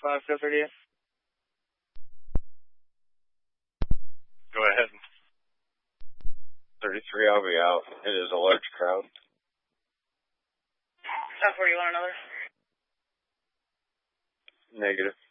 5, 38. Go ahead. 33, I'll be out. It is a large crowd. South 40, you want another? Negative.